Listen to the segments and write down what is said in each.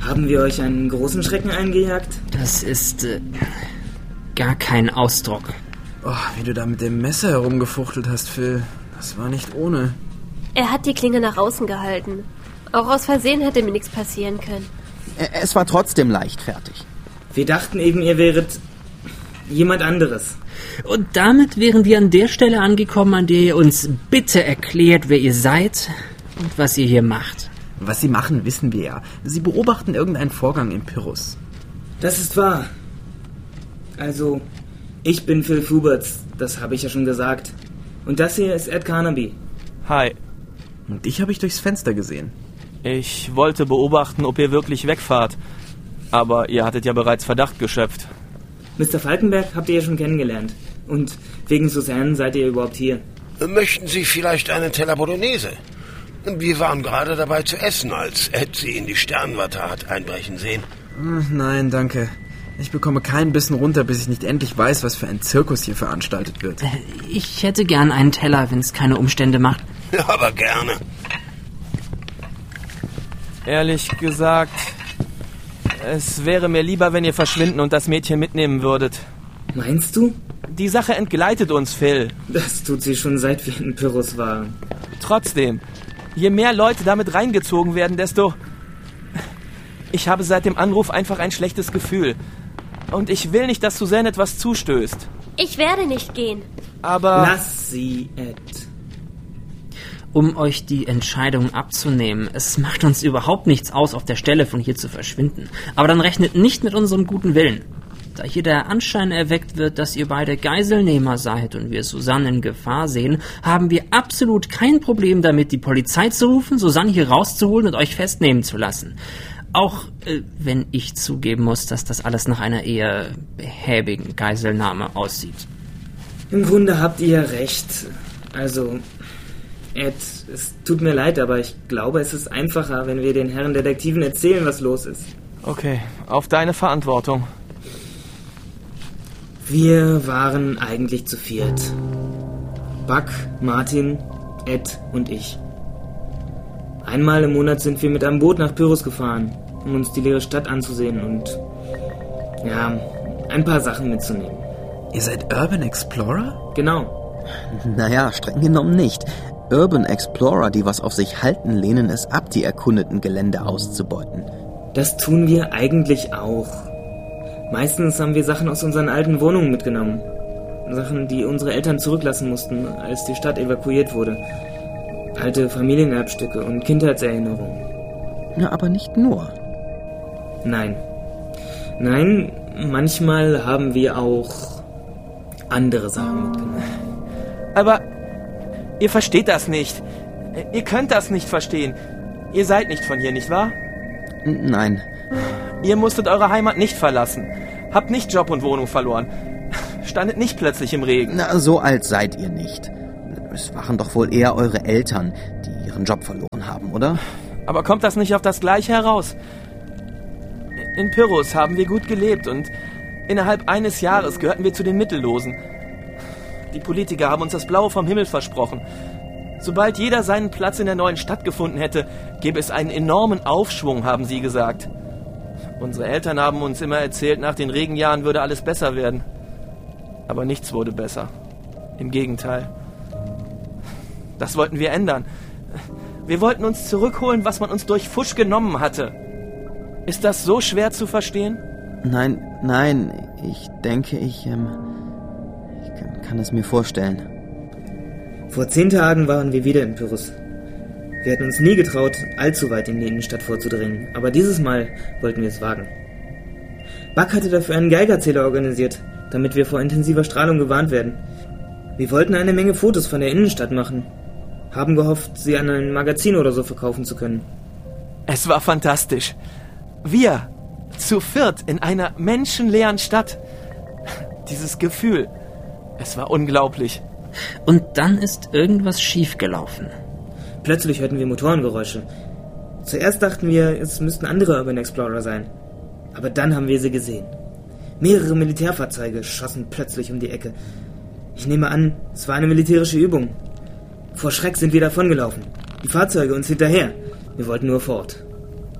Haben wir euch einen großen Schrecken eingejagt? Das ist gar kein Ausdruck. Oh, wie du da mit dem Messer herumgefuchtelt hast, Phil. Das war nicht ohne. Er hat die Klinge nach außen gehalten. Auch aus Versehen hätte mir nichts passieren können. Es war trotzdem leichtfertig. Wir dachten eben, ihr wäret jemand anderes. Und damit wären wir an der Stelle angekommen, an der ihr uns bitte erklärt, wer ihr seid und was ihr hier macht. Was sie machen, wissen wir ja. Sie beobachten irgendeinen Vorgang in Pyrrhus. Das ist wahr. Also, ich bin Phil Fuberts, das habe ich ja schon gesagt. Und das hier ist Ed Carnaby. Hi. Und dich habe ich durchs Fenster gesehen. Ich wollte beobachten, ob ihr wirklich wegfahrt. Aber ihr hattet ja bereits Verdacht geschöpft. Mr. Falkenberg habt ihr ja schon kennengelernt. Und wegen Suzanne seid ihr überhaupt hier. Möchten Sie vielleicht einen Teller Bolognese? Wir waren gerade dabei zu essen, als Ed Sie in die Sternwarte hat einbrechen sehen. Nein, danke. Ich bekomme keinen Bissen runter, bis ich nicht endlich weiß, was für ein Zirkus hier veranstaltet wird. Ich hätte gern einen Teller, wenn es keine Umstände macht. Ja, aber gerne. Ehrlich gesagt, es wäre mir lieber, wenn ihr verschwinden und das Mädchen mitnehmen würdet. Meinst du? Die Sache entgleitet uns, Phil. Das tut sie schon, seit wir in Pyrrhus waren. Trotzdem, je mehr Leute damit reingezogen werden, desto... Ich habe seit dem Anruf einfach ein schlechtes Gefühl. Und ich will nicht, dass Suzanne etwas zustößt. Ich werde nicht gehen. Aber... Lass sie, Ed. Um euch die Entscheidung abzunehmen, es macht uns überhaupt nichts aus, auf der Stelle von hier zu verschwinden. Aber dann rechnet nicht mit unserem guten Willen. Da hier der Anschein erweckt wird, dass ihr beide Geiselnehmer seid und wir Suzanne in Gefahr sehen, haben wir absolut kein Problem damit, die Polizei zu rufen, Suzanne hier rauszuholen und euch festnehmen zu lassen. Auch wenn ich zugeben muss, dass das alles nach einer eher behäbigen Geiselnahme aussieht. Im Grunde habt ihr recht. Also, Ed, es tut mir leid, aber ich glaube, es ist einfacher, wenn wir den Herren Detektiven erzählen, was los ist. Okay, auf deine Verantwortung. Wir waren eigentlich zu viert. Buck, Martin, Ed und ich. Einmal im Monat sind wir mit einem Boot nach Pyrrhus gefahren, um uns die leere Stadt anzusehen und, ja, ein paar Sachen mitzunehmen. Ihr seid Urban Explorer? Genau. Naja, streng genommen nicht. Urban Explorer, die was auf sich halten, lehnen es ab, die erkundeten Gelände auszubeuten. Das tun wir eigentlich auch. Meistens haben wir Sachen aus unseren alten Wohnungen mitgenommen. Sachen, die unsere Eltern zurücklassen mussten, als die Stadt evakuiert wurde. Alte Familienerbstücke und Kindheitserinnerungen. Na, aber nicht nur. Nein, manchmal haben wir auch andere Sachen mitgenommen. Aber ihr versteht das nicht. Ihr könnt das nicht verstehen. Ihr seid nicht von hier, nicht wahr? Nein. Ihr musstet eure Heimat nicht verlassen. Habt nicht Job und Wohnung verloren. Standet nicht plötzlich im Regen. Na, so alt seid ihr nicht. Es waren doch wohl eher eure Eltern, die ihren Job verloren haben, oder? Aber kommt das nicht auf das Gleiche heraus? In Pyrrhus haben wir gut gelebt und innerhalb eines Jahres gehörten wir zu den Mittellosen. Die Politiker haben uns das Blaue vom Himmel versprochen. Sobald jeder seinen Platz in der neuen Stadt gefunden hätte, gäbe es einen enormen Aufschwung, haben sie gesagt. Unsere Eltern haben uns immer erzählt, nach den Regenjahren würde alles besser werden. Aber nichts wurde besser. Im Gegenteil. Das wollten wir ändern. Wir wollten uns zurückholen, was man uns durch Pfusch genommen hatte. Ist das so schwer zu verstehen? Nein, ich denke, ich kann es mir vorstellen. Vor 10 Tagen waren wir wieder in Pyrrhus. Wir hätten uns nie getraut, allzu weit in die Innenstadt vorzudringen, aber dieses Mal wollten wir es wagen. Buck hatte dafür einen Geigerzähler organisiert, damit wir vor intensiver Strahlung gewarnt werden. Wir wollten eine Menge Fotos von der Innenstadt machen, haben gehofft, sie an ein Magazin oder so verkaufen zu können. Es war fantastisch. Wir, zu viert in einer menschenleeren Stadt. Dieses Gefühl, es war unglaublich. Und dann ist irgendwas schiefgelaufen. Plötzlich hörten wir Motorengeräusche. Zuerst dachten wir, es müssten andere Urban Explorer sein. Aber dann haben wir sie gesehen. Mehrere Militärfahrzeuge schossen plötzlich um die Ecke. Ich nehme an, es war eine militärische Übung. Vor Schreck sind wir davongelaufen. Die Fahrzeuge uns hinterher. Wir wollten nur fort.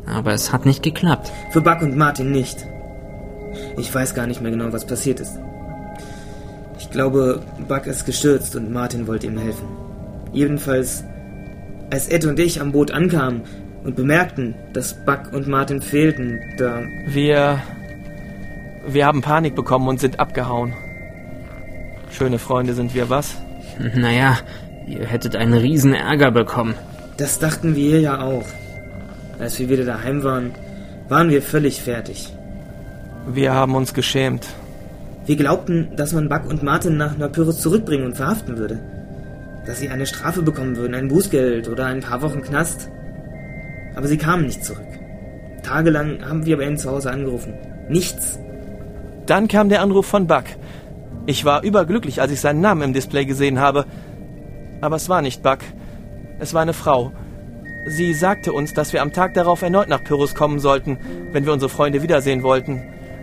Aber es hat nicht geklappt. Für Buck und Martin nicht. Ich weiß gar nicht mehr genau, was passiert ist. Ich glaube, Buck ist gestürzt und Martin wollte ihm helfen. Jedenfalls, als Ed und ich am Boot ankamen und bemerkten, dass Buck und Martin fehlten, da... Wir haben Panik bekommen und sind abgehauen. Schöne Freunde sind wir, was? Naja, ihr hättet einen riesen Ärger bekommen. Das dachten wir ja auch. Als wir wieder daheim waren, waren wir völlig fertig. Wir haben uns geschämt. Wir glaubten, dass man Buck und Martin nach Napyrus zurückbringen und verhaften würde. Dass sie eine Strafe bekommen würden, ein Bußgeld oder ein paar Wochen Knast. Aber sie kamen nicht zurück. Tagelang haben wir bei ihnen zu Hause angerufen. Nichts. Dann kam der Anruf von Buck. Ich war überglücklich, als ich seinen Namen im Display gesehen habe. Aber es war nicht Buck. Es war eine Frau. Sie sagte uns, dass wir am Tag darauf erneut nach Pyrrhus kommen sollten, wenn wir unsere Freunde wiedersehen wollten.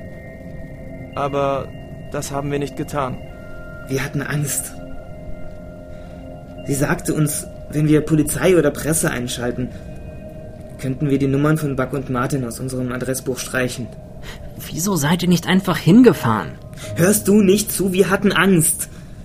Aber das haben wir nicht getan. Wir hatten Angst. Sie sagte uns, wenn wir Polizei oder Presse einschalten, könnten wir die Nummern von Buck und Martin aus unserem Adressbuch streichen. Wieso seid ihr nicht einfach hingefahren? Hörst du nicht zu? Wir hatten Angst.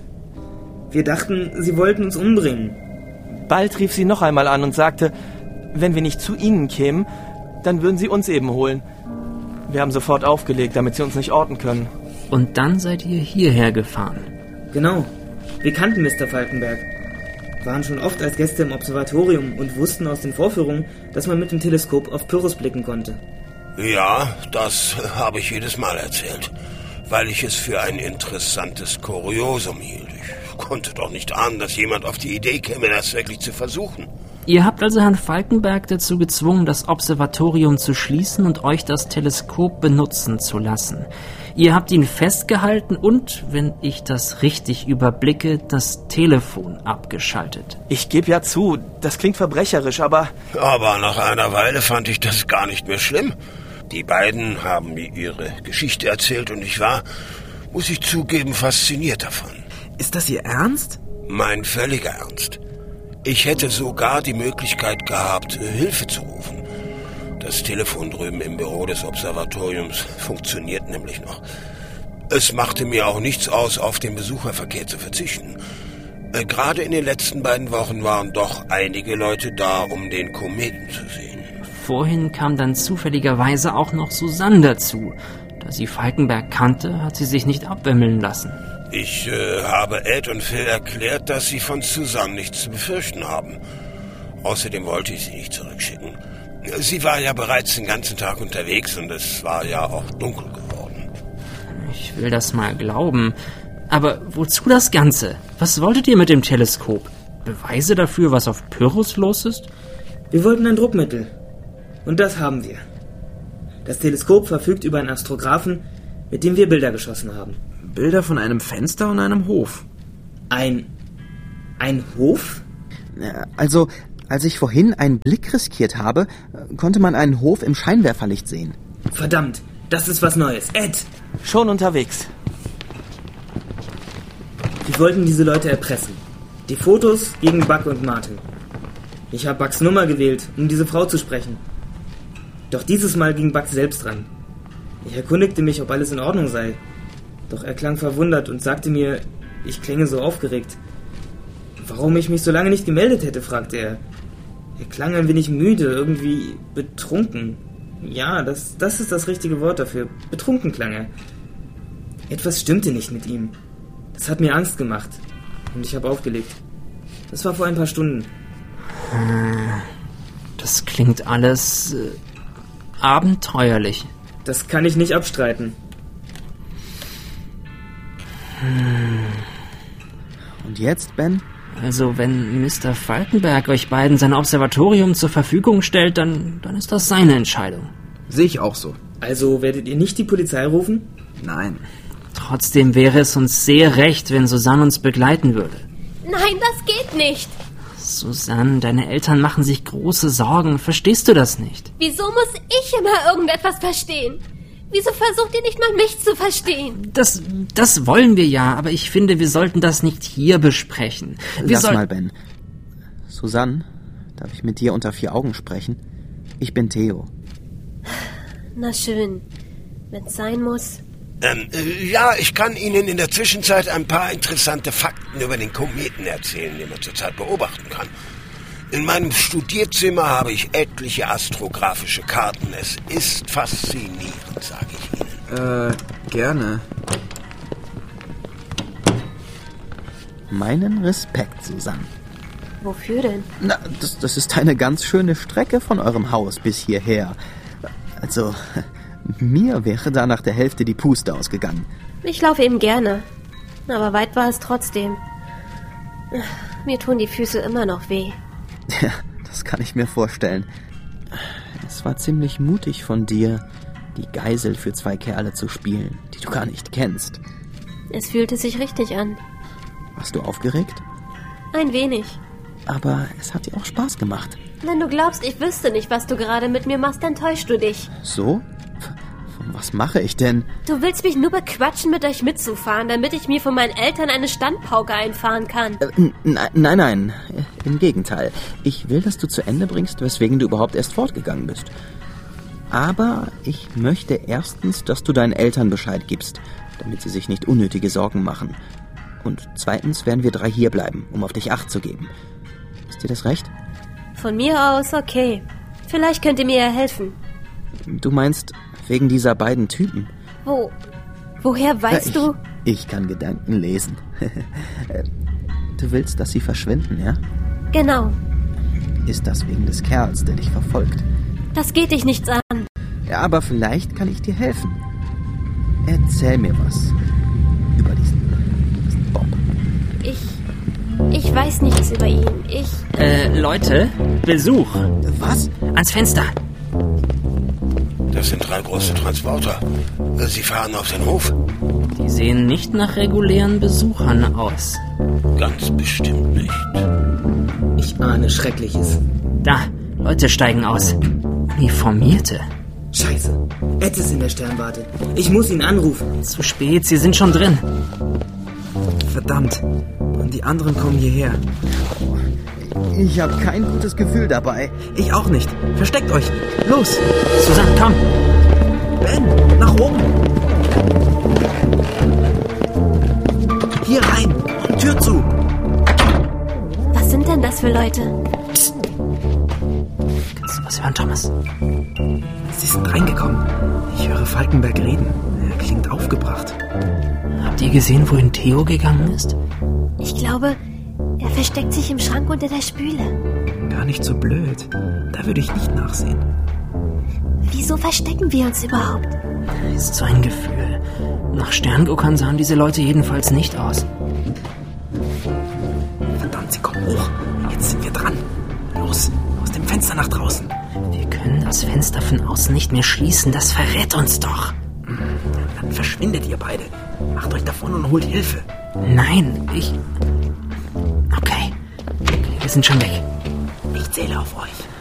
Wir dachten, sie wollten uns umbringen. Bald rief sie noch einmal an und sagte, wenn wir nicht zu ihnen kämen, dann würden sie uns eben holen. Wir haben sofort aufgelegt, damit sie uns nicht orten können. Und dann seid ihr hierher gefahren. Genau. Wir kannten Mr. Falkenberg. Waren schon oft als Gäste im Observatorium und wussten aus den Vorführungen, dass man mit dem Teleskop auf Pyrrhus blicken konnte. Ja, das habe ich jedes Mal erzählt, weil ich es für ein interessantes Kuriosum hielt. Ich konnte doch nicht ahnen, dass jemand auf die Idee käme, das wirklich zu versuchen. Ihr habt also Herrn Falkenberg dazu gezwungen, das Observatorium zu schließen und euch das Teleskop benutzen zu lassen. Ihr habt ihn festgehalten und, wenn ich das richtig überblicke, das Telefon abgeschaltet. Ich gebe ja zu, das klingt verbrecherisch, aber... Aber nach einer Weile fand ich das gar nicht mehr schlimm. Die beiden haben mir ihre Geschichte erzählt und ich war, muss ich zugeben, fasziniert davon. Ist das Ihr Ernst? Mein völliger Ernst. Ich hätte sogar die Möglichkeit gehabt, Hilfe zu rufen. Das Telefon drüben im Büro des Observatoriums funktioniert nämlich noch. Es machte mir auch nichts aus, auf den Besucherverkehr zu verzichten. Gerade in den letzten beiden Wochen waren doch einige Leute da, um den Kometen zu sehen. Vorhin kam dann zufälligerweise auch noch Susanne dazu. Da sie Falkenberg kannte, hat sie sich nicht abwimmeln lassen. Ich habe Ed und Phil erklärt, dass sie von Susanne nichts zu befürchten haben. Außerdem wollte ich sie nicht zurückschicken. Sie war ja bereits den ganzen Tag unterwegs und es war ja auch dunkel geworden. Ich will das mal glauben. Aber wozu das Ganze? Was wolltet ihr mit dem Teleskop? Beweise dafür, was auf Pyrrhus los ist? Wir wollten ein Druckmittel. Und das haben wir. Das Teleskop verfügt über einen Astrographen, mit dem wir Bilder geschossen haben. Bilder von einem Fenster und einem Hof. Ein Hof? Also, als ich vorhin einen Blick riskiert habe, konnte man einen Hof im Scheinwerferlicht sehen. Verdammt, das ist was Neues. Ed! Schon unterwegs. Wir wollten diese Leute erpressen. Die Fotos gegen Buck und Martin. Ich habe Bucks Nummer gewählt, um diese Frau zu sprechen. Doch dieses Mal ging Buck selbst ran. Ich erkundigte mich, ob alles in Ordnung sei. Doch er klang verwundert und sagte mir, ich klänge so aufgeregt. Warum ich mich so lange nicht gemeldet hätte, fragte er. Er klang ein wenig müde, irgendwie betrunken. Ja, das ist das richtige Wort dafür. Betrunken klang er. Etwas stimmte nicht mit ihm. Das hat mir Angst gemacht. Und ich habe aufgelegt. Das war vor ein paar Stunden. Das klingt alles abenteuerlich. Das kann ich nicht abstreiten. Und jetzt, Ben? Also, wenn Mr. Falkenberg euch beiden sein Observatorium zur Verfügung stellt, dann ist das seine Entscheidung. Sehe ich auch so. Also werdet ihr nicht die Polizei rufen? Nein. Trotzdem wäre es uns sehr recht, wenn Susanne uns begleiten würde. Nein, das geht nicht. Susanne, deine Eltern machen sich große Sorgen. Verstehst du das nicht? Wieso muss ich immer irgendetwas verstehen? Wieso versucht ihr nicht mal mich zu verstehen? Das wollen wir ja, aber ich finde, wir sollten das nicht hier besprechen. Lass mal, Ben. Susanne, darf ich mit dir unter 4 Augen sprechen? Ich bin Theo. Na schön. Wenn's sein muss. Ja, ich kann Ihnen in der Zwischenzeit ein paar interessante Fakten über den Kometen erzählen, den man zurzeit beobachten kann. In meinem Studierzimmer habe ich etliche astrographische Karten. Es ist faszinierend, sage ich Ihnen. Gerne. Meinen Respekt, Susanne. Wofür denn? Na, das ist eine ganz schöne Strecke von eurem Haus bis hierher. Also, mir wäre da nach der Hälfte die Puste ausgegangen. Ich laufe eben gerne. Aber weit war es trotzdem. Mir tun die Füße immer noch weh. Ja, das kann ich mir vorstellen. Es war ziemlich mutig von dir, die Geisel für 2 Kerle zu spielen, die du gar nicht kennst. Es fühlte sich richtig an. Warst du aufgeregt? Ein wenig. Aber es hat dir auch Spaß gemacht. Wenn du glaubst, ich wüsste nicht, was du gerade mit mir machst, dann täuschst du dich. So? Was mache ich denn? Du willst mich nur bequatschen, mit euch mitzufahren, damit ich mir von meinen Eltern eine Standpauke einfahren kann. Nein. Im Gegenteil. Ich will, dass du zu Ende bringst, weswegen du überhaupt erst fortgegangen bist. Aber ich möchte erstens, dass du deinen Eltern Bescheid gibst, damit sie sich nicht unnötige Sorgen machen. Und zweitens werden wir 3 hier bleiben, um auf dich Acht zu geben. Ist dir das recht? Von mir aus, okay. Vielleicht könnt ihr mir ja helfen. Du meinst wegen dieser beiden Typen? Woher weißt du? Ich kann Gedanken lesen. Du willst, dass sie verschwinden, ja? Genau. Ist das wegen des Kerls, der dich verfolgt? Das geht dich nichts an. Ja, aber vielleicht kann ich dir helfen. Erzähl mir was über diesen Bob. Ich weiß nichts über ihn. Leute, Besuch. Was? Ans Fenster. Das sind 3 große Transporter. Sie fahren auf den Hof. Die sehen nicht nach regulären Besuchern aus. Ganz bestimmt nicht. Ich ahne Schreckliches. Da, Leute steigen aus. Uniformierte. Scheiße. Ed ist in der Sternwarte. Ich muss ihn anrufen. Zu spät, sie sind schon drin. Verdammt. Und die anderen kommen hierher. Ich habe kein gutes Gefühl dabei. Ich auch nicht. Versteckt euch. Los. Susanne, komm. Ben, nach oben. Hier rein. Und Tür zu. Was sind denn das für Leute? Kannst du was hören, Thomas? Sie sind reingekommen. Ich höre Falkenberg reden. Er klingt aufgebracht. Habt ihr gesehen, wohin Theo gegangen ist? Ich glaube, er versteckt sich im Schrank unter der Spüle. Gar nicht so blöd. Da würde ich nicht nachsehen. Wieso verstecken wir uns überhaupt? Ist so ein Gefühl. Nach Sternguckern sahen diese Leute jedenfalls nicht aus. Verdammt, sie kommen hoch. Jetzt sind wir dran. Los, aus dem Fenster nach draußen. Wir können das Fenster von außen nicht mehr schließen. Das verrät uns doch. Dann verschwindet ihr beide. Macht euch davon und holt Hilfe. Nein, Okay, wir sind schon weg. Ich zähle auf euch.